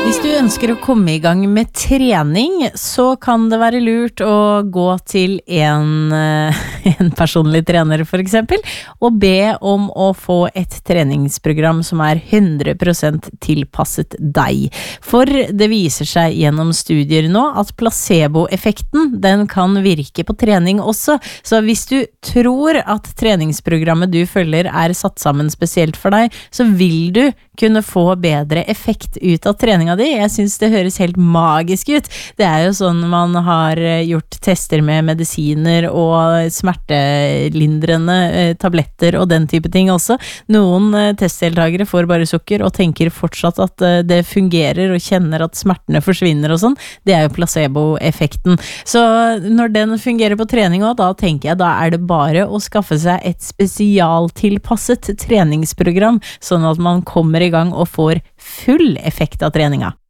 Hvis du ønsker å komme I gang med trening, så kan det være lurt å gå til en personlig trener for eksempel, og be om å få et treningsprogram som 100% tilpasset deg. For det viser seg gjennom studier nå at placeboeffekten, den kan virke på trening også. Så hvis du tror at treningsprogrammet du følger satt sammen spesielt for deg, så vil du kunne få bedre effekt ut av treninga di. Jeg synes det høres helt magisk ut. Det jo sånn man har gjort tester med medisiner og smertelindrende tabletter og den type ting også. Noen testdeltagere får bare sukker og tenker fortsatt at det fungerer og kjenner at smertene forsvinner og sånn. Det jo placeboeffekten. Så når den fungerer på trening også, da tenker jeg, da det bare å skaffe seg et spesialtilpasset treningsprogram, sånn at man kommer I gang og får full effekt av treninga.